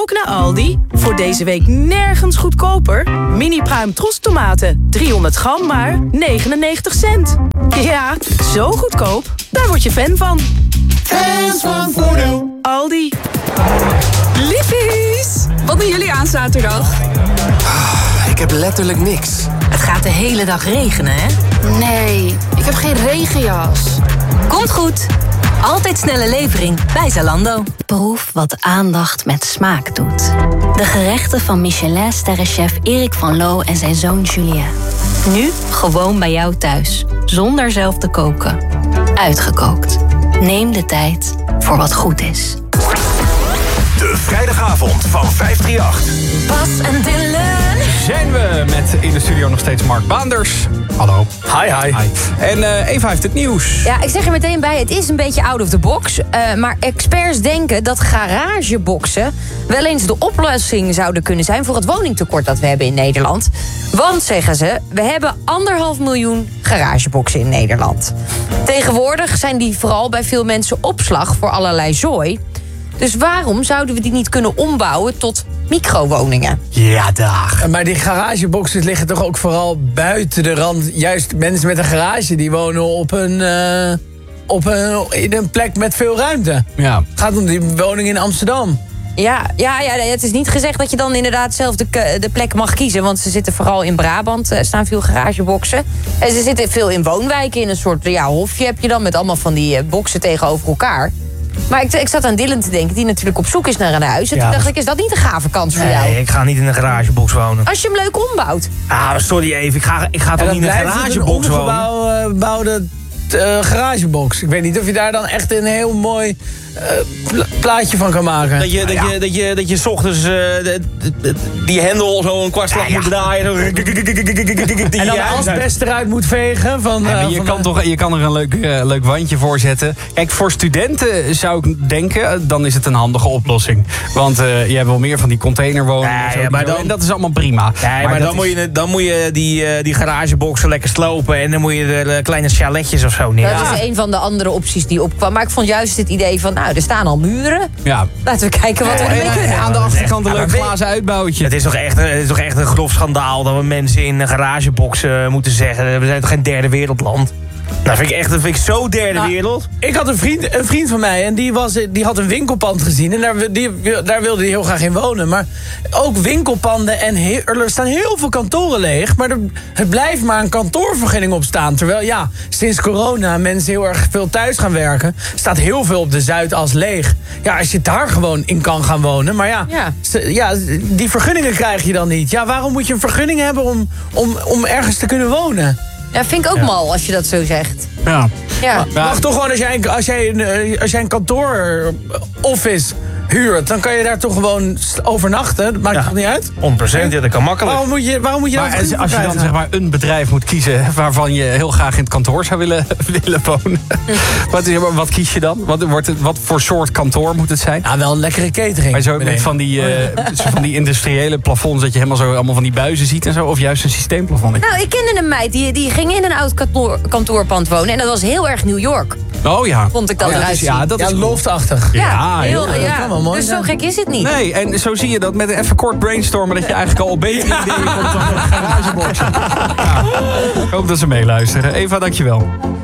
ook naar Aldi. Voor deze week nergens goedkoper. Mini pruim trostomaten, 300 gram maar 99 cent. Ja, zo goedkoop. Daar word je fan van. Fans van Voordeel. Aldi. Liefies, wat doen jullie aan zaterdag? Ik heb letterlijk niks. Het gaat de hele dag regenen, hè? Nee, ik heb geen regenjas. Komt goed. Altijd snelle levering bij Zalando. Proef wat aandacht met smaak doet. De gerechten van Michelin-sterrenchef Erik van Loo en zijn zoon Julien. Nu gewoon bij jou thuis, zonder zelf te koken. Uitgekookt. Neem de tijd voor wat goed is. De vrijdagavond van 538. Bas en Dylan. Zijn we met in de studio nog steeds Mark Baanders. Hallo. Hi. En Eva heeft het nieuws. Ja, ik zeg er meteen bij, het is een beetje out of the box. Maar experts denken dat garageboxen wel eens de oplossing zouden kunnen zijn voor het woningtekort dat we hebben in Nederland. Want, zeggen ze, we hebben 1,5 miljoen garageboxen in Nederland. Tegenwoordig zijn die vooral bij veel mensen opslag voor allerlei zooi. Dus waarom zouden we die niet kunnen ombouwen tot microwoningen? Ja, dag. Maar die garageboxes liggen toch ook vooral buiten de rand. Juist mensen met een garage die wonen in een plek met veel ruimte. Ja. Het gaat om die woning in Amsterdam. Ja, het is niet gezegd dat je dan inderdaad zelf de plek mag kiezen. Want ze zitten vooral in Brabant, staan veel garageboxen. En ze zitten veel in woonwijken, in een soort hofje heb je dan met allemaal van die boxen tegenover elkaar. Maar ik zat aan Dylan te denken, die natuurlijk op zoek is naar een huis. En toen dacht ik, is dat niet een gave kans voor jou? Nee, ik ga niet in een garagebox wonen. Als je hem leuk ombouwt. Ah, sorry even, ik ga toch niet in een garagebox wonen? Ongebouwde garagebox. Ik weet niet of je daar dan echt een heel mooi plaatje van kan maken. Dat je 's ochtends die hendel zo een kwartslag moet draaien. En dan als het best eruit moet vegen. Je kan er een leuk wandje voor zetten. Kijk, voor studenten zou ik denken, dan is het een handige oplossing. Want je hebt wel meer van die containerwoningen. En dat is allemaal prima. Ja, maar dan moet je die garageboxen lekker slopen. En dan moet je er kleine chaletjes of zo neer. Dat is een van de andere opties die opkwam. Maar ik vond juist het idee van, er staan al muren. Ja. Laten we kijken wat we ermee kunnen. Aan de achterkant een leuk glazen uitbouwtje. Het is toch echt een grof schandaal dat we mensen in een garagebox moeten zeggen. We zijn toch geen derde wereldland? Dat vind ik zo derde wereld. Ik had een vriend van mij en die had een winkelpand gezien. En daar wilde hij heel graag in wonen. Maar ook winkelpanden en er staan heel veel kantoren leeg. Maar het blijft maar een kantoorvergunning op staan. Terwijl sinds corona mensen heel erg veel thuis gaan werken, staat heel veel op de Zuidas leeg. Ja, als je daar gewoon in kan gaan wonen. Maar die vergunningen krijg je dan niet. Ja, waarom moet je een vergunning hebben om ergens te kunnen wonen? Ja, vind ik ook mal als je dat zo zegt. Ja. Mag toch gewoon als jij een kantoor office huurt, dan kan je daar toch gewoon overnachten. Dat maakt toch niet uit? 100%, dat kan makkelijk. Waarom moet je maar als je dan zeg maar een bedrijf moet kiezen waarvan je heel graag in het kantoor zou willen wonen. Wat kies je dan? Wat voor soort kantoor moet het zijn? Ja, wel een lekkere catering. Maar zo met van die industriële plafonds dat je helemaal zo allemaal van die buizen ziet en zo, of juist een systeemplafond? Nou, ik kende een meid die ging in een oud kantoorpand wonen en dat was heel erg New York. Oh ja. Vond ik dat eruit zien. Dat is loftachtig. Ja, dat kan wel mooi dus zo gek is het niet. Nee, en zo zie je dat met even kort brainstormen dat je eigenlijk al op betere ideeën komt dan een garagebox. Ik hoop dat ze meeluisteren. Eva, dankjewel.